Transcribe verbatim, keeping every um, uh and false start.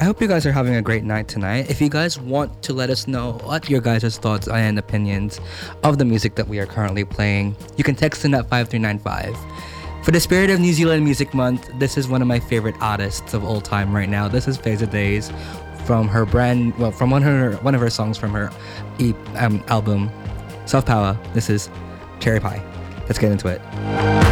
hope you guys are having a great night tonight. If you guys want to let us know what your guys' thoughts and opinions of the music that we are currently playing, you can text in at five three nine five. For the spirit of New Zealand Music Month, this is one of my favorite artists of all time right now. This is Phase Days from her brand, well, from one of her one of her songs from her e- um, album Self Power. This is Cherry Pie. Let's get into it.